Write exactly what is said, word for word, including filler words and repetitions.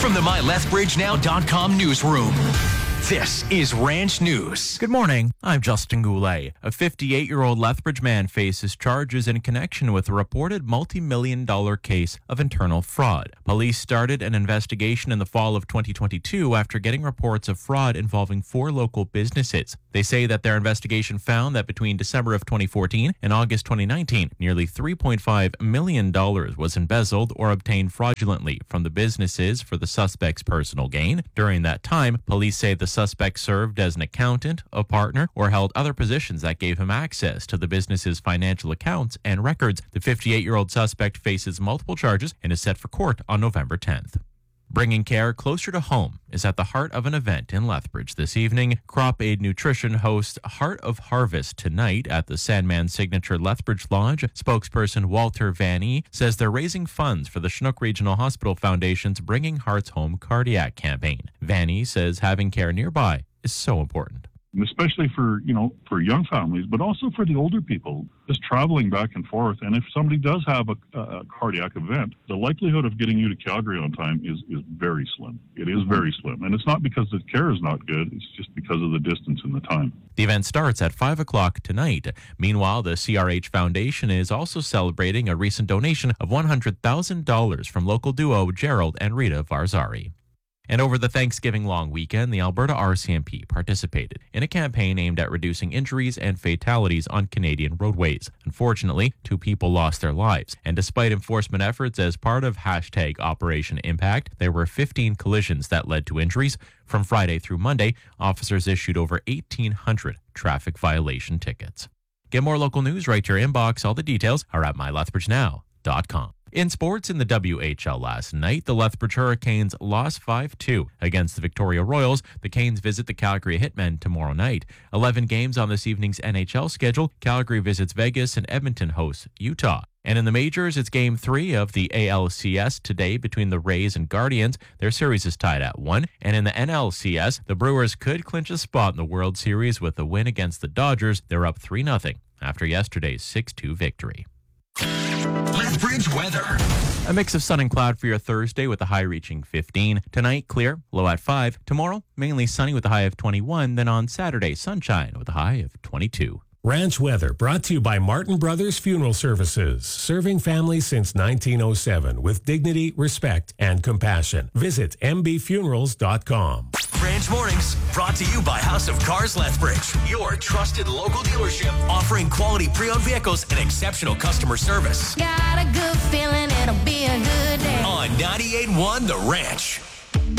From the My Lethbridge Now dot com newsroom, this is Ranch News. Good morning. I'm Justin Goulet. A fifty-eight-year-old Lethbridge man faces charges in connection with a reported multi-million dollar case of internal fraud. Police started an investigation in the fall of twenty twenty-two after getting reports of fraud involving four local businesses. They say that their investigation found that between December of twenty fourteen and August twenty nineteen, nearly three point five million dollars was embezzled or obtained fraudulently from the businesses for the suspect's personal gain. During that time, police say the suspect served as an accountant, a partner, or held other positions that gave him access to the business's financial accounts and records. The fifty-eight-year-old suspect faces multiple charges and is set for court on November tenth. Bringing care closer to home is at the heart of an event in Lethbridge this evening. Crop Aid Nutrition hosts Heart of Harvest tonight at the Sandman Signature Lethbridge Lodge. Spokesperson Walter Vanny says they're raising funds for the Chinook Regional Hospital Foundation's Bringing Hearts Home cardiac campaign. Vanny says having care nearby is so important. Especially for, you know, for young families, but also for the older people, just traveling back and forth. And if somebody does have a, a cardiac event, the likelihood of getting you to Calgary on time is, is very slim. It is very slim. And it's not because the care is not good. It's just because of the distance and the time. The event starts at five o'clock tonight. Meanwhile, the C R H Foundation is also celebrating a recent donation of one hundred thousand dollars from local duo Gerald and Rita Varzari. And over the Thanksgiving long weekend, the Alberta R C M P participated in a campaign aimed at reducing injuries and fatalities on Canadian roadways. Unfortunately, two people lost their lives, and despite enforcement efforts as part of hashtag Operation Impact, there were fifteen collisions that led to injuries. From Friday through Monday, officers issued over eighteen hundred traffic violation tickets. Get more local news right to your inbox. All the details are at my lethbridge now dot com. In sports, in the W H L last night, the Lethbridge Hurricanes lost five two against the Victoria Royals. The Canes visit the Calgary Hitmen tomorrow night. eleven games on this evening's N H L schedule. Calgary visits Vegas and Edmonton hosts Utah. And in the majors, it's game three of the A L C S today between the Rays and Guardians. Their series is tied at one. And in the N L C S, the Brewers could clinch a spot in the World Series with a win against the Dodgers. They're up three nothing after yesterday's six two victory. Lethbridge weather. A mix of sun and cloud for your Thursday with a high reaching fifteen. Tonight, clear, low at five. Tomorrow, mainly sunny with a high of twenty-one. Then on Saturday, sunshine with a high of twenty-two. Ranch weather brought to you by Martin Brothers Funeral Services, serving families since nineteen oh seven with dignity, respect, and compassion. Visit m b funerals dot com. Ranch Mornings, brought to you by House of Cars Lethbridge, your trusted local dealership offering quality pre-owned vehicles and exceptional customer service. Got a good feeling it'll be a good day. On ninety-eight point one The Ranch.